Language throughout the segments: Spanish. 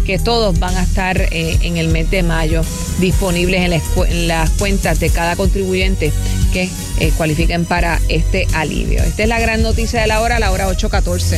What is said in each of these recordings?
que todos van a estar en el mes de mayo disponibles en las cuentas de cada contribuyente que cualifiquen para este alivio. Esta es la gran noticia de la hora 8:14.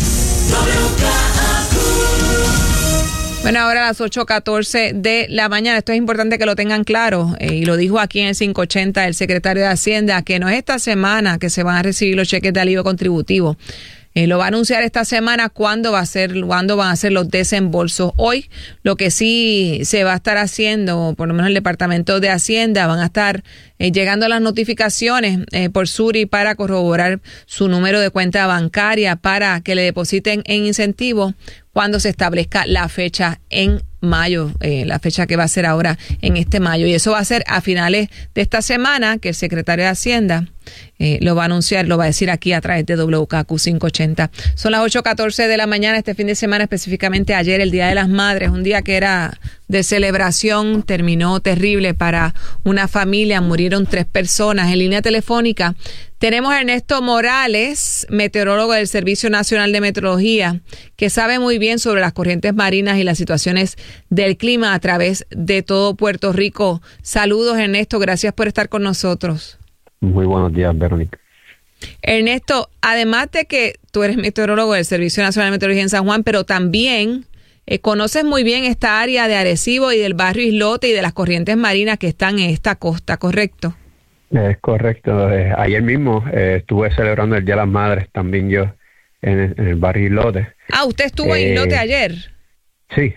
Bueno, ahora a las 8:14 de la mañana. Esto es importante que lo tengan claro, y lo dijo aquí en el 580 el secretario de Hacienda, que no es esta semana que se van a recibir los cheques de alivio contributivo. Lo va a anunciar esta semana cuándo van a ser los desembolsos. Hoy lo que sí se va a estar haciendo, por lo menos el Departamento de Hacienda, van a estar llegando las notificaciones por Suri para corroborar su número de cuenta bancaria para que le depositen en incentivo cuando se establezca la fecha en mayo, la fecha que va a ser ahora en este mayo. Y eso va a ser a finales de esta semana, que el secretario de Hacienda lo va a anunciar, lo va a decir aquí a través de WKQ 580. Son las 8:14 de la mañana. Este fin de semana, específicamente ayer, el Día de las Madres, un día que era de celebración, terminó terrible para una familia. Murieron 3 personas. En línea telefónica tenemos a Ernesto Morales, meteorólogo del Servicio Nacional de Meteorología, que sabe muy bien sobre las corrientes marinas y las situaciones del clima a través de todo Puerto Rico. Saludos, Ernesto, gracias por estar con nosotros. Muy buenos días, Verónica. Ernesto, además de que tú eres meteorólogo del Servicio Nacional de Meteorología en San Juan, pero también conoces muy bien esta área de Arecibo y del barrio Islote y de las corrientes marinas que están en esta costa, ¿correcto? Es correcto. Ayer mismo estuve celebrando el Día de las Madres también yo en el barrio Islote. Ah, ¿usted estuvo en Islote ayer? Sí.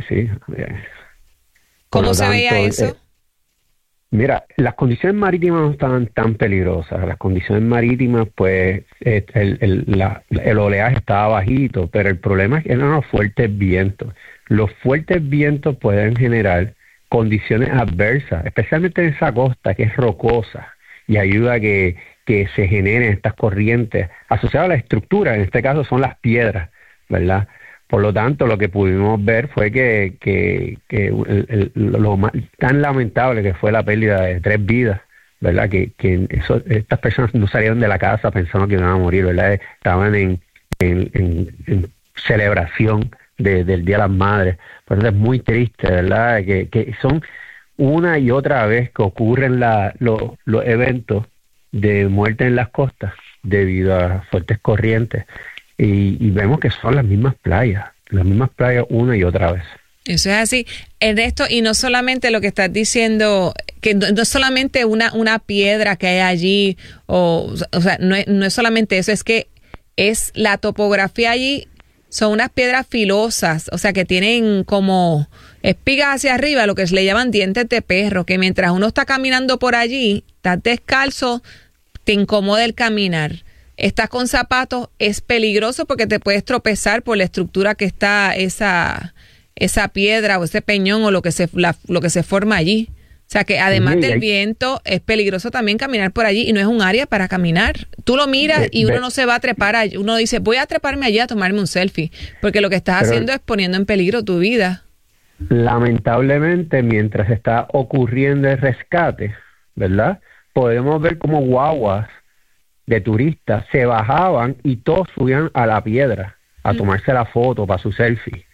¿Cómo se veía eso? Mira, las condiciones marítimas no estaban tan peligrosas. Las condiciones marítimas, pues, el oleaje estaba bajito, pero el problema es que eran los fuertes vientos. Los fuertes vientos pueden generar condiciones adversas, especialmente en esa costa que es rocosa, y ayuda a que se generen estas corrientes asociadas a la estructura. En este caso son las piedras, ¿verdad? Por lo tanto, lo que pudimos ver fue que lo más, tan lamentable que fue la pérdida de 3 vidas, ¿verdad? Que estas personas no salieron de la casa pensando que iban a morir, ¿verdad? Estaban en celebración del Día de las Madres. Por eso es muy triste, ¿verdad? Que son una y otra vez que ocurren los eventos de muerte en las costas debido a fuertes corrientes. Y vemos que son las mismas playas una y otra vez. Eso es así, Ernesto, y no solamente lo que estás diciendo, que no es solamente una piedra que hay allí, o sea, no es solamente eso, es que es la topografía allí, son unas piedras filosas, o sea, que tienen como espigas hacia arriba, lo que se le llaman dientes de perro, que mientras uno está caminando por allí, estás descalzo, te incomoda el caminar. Estás con zapatos, es peligroso porque te puedes tropezar por la estructura que está esa piedra o ese peñón o lo que se forma allí. O sea que además del viento, es peligroso también caminar por allí y no es un área para caminar. Tú lo miras y uno no se va a trepar allí. Uno dice, voy a treparme allí a tomarme un selfie, porque lo que estás haciendo es poniendo en peligro tu vida. Lamentablemente, mientras está ocurriendo el rescate, ¿verdad? Podemos ver cómo guaguas de turistas se bajaban y todos subían a la piedra a tomarse la foto para su selfie.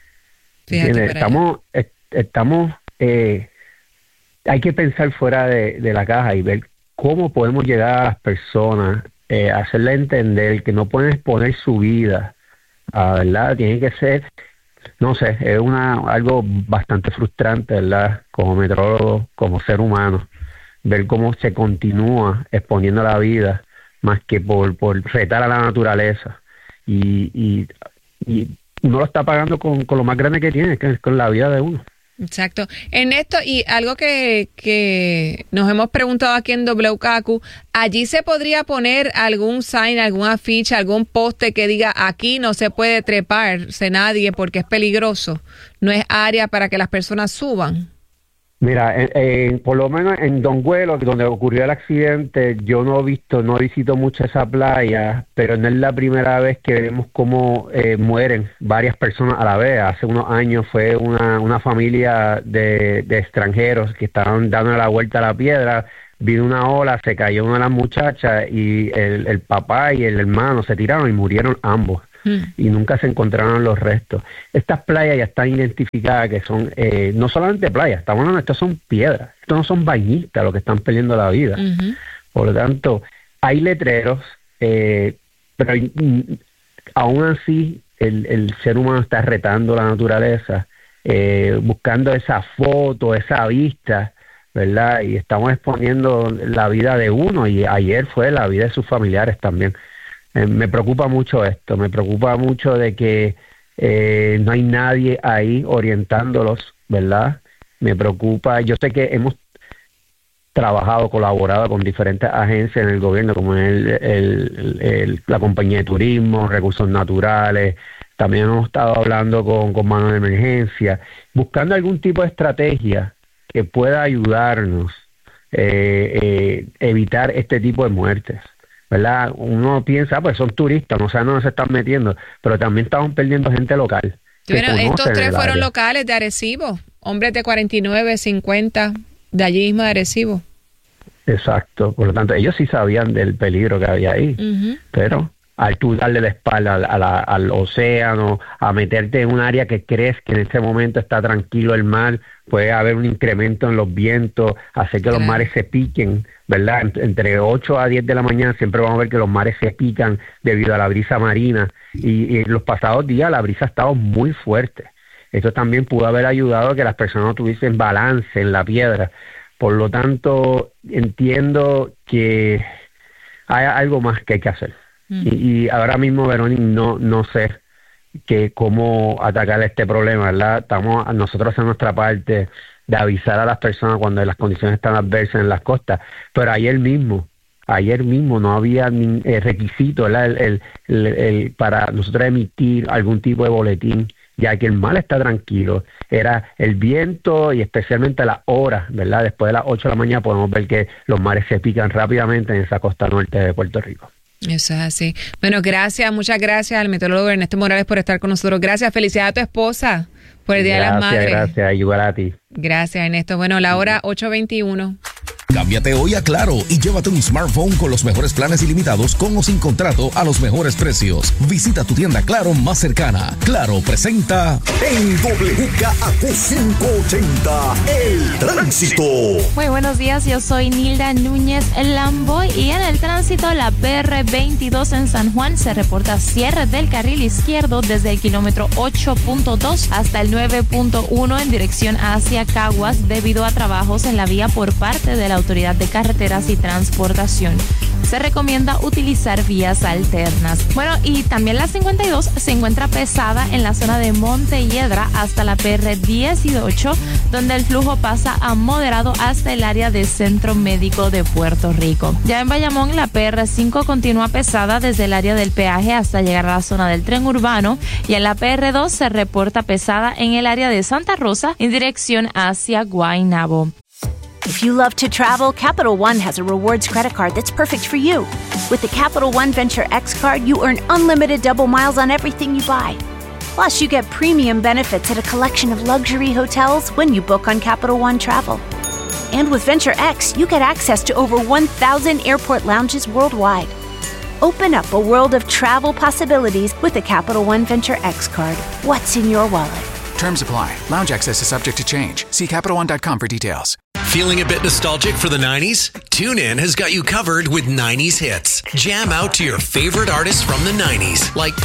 Estamos hay que pensar fuera de la caja y ver cómo podemos llegar a las personas, hacerle entender que no pueden exponer su vida, ¿verdad? Tiene que ser, no sé, es algo bastante frustrante, ¿verdad? Como meteorólogo, como ser humano, ver cómo se continúa exponiendo la vida más que por retar a la naturaleza, y uno lo está pagando con lo más grande que tiene, que es con la vida de uno. Exacto. Ernesto, y algo que nos hemos preguntado aquí en WKQ, ¿allí se podría poner algún sign, alguna ficha, algún poste que diga aquí no se puede treparse nadie porque es peligroso? ¿No es área para que las personas suban? Mira, por lo menos en Don Güelo, donde ocurrió el accidente, yo no visito mucho esa playa, pero no es la primera vez que vemos cómo mueren varias personas a la vez. Hace unos años fue una familia de extranjeros que estaban dando la vuelta a la piedra, vino una ola, se cayó una de las muchachas y el papá y el hermano se tiraron y murieron ambos. y nunca se encontraron los restos. Estas playas ya están identificadas que son no solamente playas, estamos hablando, estas son piedras, estos no son bañistas los que están perdiendo la vida. Por lo tanto, hay letreros, pero aún así el ser humano está retando la naturaleza, buscando esa foto, esa vista, ¿verdad? Y estamos exponiendo la vida de uno, y ayer fue la vida de sus familiares también. Me preocupa mucho esto, me preocupa mucho de que no hay nadie ahí orientándolos, ¿verdad? Me preocupa, yo sé que hemos trabajado, colaborado con diferentes agencias en el gobierno, como la compañía de turismo, recursos naturales. También hemos estado hablando con Manos de Emergencia, buscando algún tipo de estrategia que pueda ayudarnos evitar este tipo de muertes, ¿verdad? Uno piensa, pues son turistas, no saben dónde se están metiendo, pero también estamos perdiendo gente local. Bueno, estos 3 fueron locales de Arecibo, hombres de 49, 50, de allí mismo de Arecibo. Exacto, por lo tanto, ellos sí sabían del peligro que había ahí, pero al tú darle la espalda al océano, a meterte en un área que crees que en este momento está tranquilo el mar, puede haber un incremento en los vientos, hacer que los mares se piquen, ¿verdad? Entre 8 a 10 de la mañana siempre vamos a ver que los mares se pican debido a la brisa marina, y en los pasados días la brisa ha estado muy fuerte. Esto también pudo haber ayudado a que las personas no tuviesen balance en la piedra. Por lo tanto, entiendo que hay algo más que hay que hacer. Y ahora mismo, Verónica, no sé cómo atacar este problema, ¿verdad? Estamos nosotros en nuestra parte de avisar a las personas cuando las condiciones están adversas en las costas, pero ayer mismo no había requisito, ¿verdad? Para nosotros emitir algún tipo de boletín, ya que el mar está tranquilo. Era el viento y especialmente las horas, ¿verdad? Después de las 8 de la mañana podemos ver que los mares se pican rápidamente en esa costa norte de Puerto Rico. Eso es así. Bueno, muchas gracias al meteorólogo Ernesto Morales por estar con nosotros. Gracias, felicidades a tu esposa por el Día de las Madres. Gracias, igual a ti. Gracias, Ernesto. Bueno, la hora 8:21. Cámbiate hoy a Claro y llévate un smartphone con los mejores planes ilimitados con o sin contrato a los mejores precios. Visita tu tienda Claro más cercana. Claro presenta en WKAQ 580 El Tránsito. Muy buenos días, yo soy Nilda Núñez Lamboy y en el tránsito la PR22 en San Juan se reporta cierre del carril izquierdo desde el kilómetro 8.2 hasta el 9.1 en dirección hacia Caguas debido a trabajos en la vía por parte de la Autoridad de Carreteras y Transportación. Se recomienda utilizar vías alternas. Bueno, y también la 52 se encuentra pesada en la zona de Montelledra hasta la PR18, donde el flujo pasa a moderado hasta el área de Centro Médico de Puerto Rico. Ya en Bayamón, la PR5 continúa pesada desde el área del peaje hasta llegar a la zona del tren urbano, y en la PR2 se reporta pesada en el área de Santa Rosa en dirección hacia Guaynabo. If you love to travel, Capital One has a rewards credit card that's perfect for you. With the Capital One Venture X card, you earn unlimited double miles on everything you buy. Plus, you get premium benefits at a collection of luxury hotels when you book on Capital One Travel. And with Venture X, you get access to over 1,000 airport lounges worldwide. Open up a world of travel possibilities with the Capital One Venture X card. What's in your wallet? Terms apply. Lounge access is subject to change. See CapitalOne.com for details. Feeling a bit nostalgic for the 90s? TuneIn has got you covered with 90s hits. Jam out to your favorite artists from the 90s, like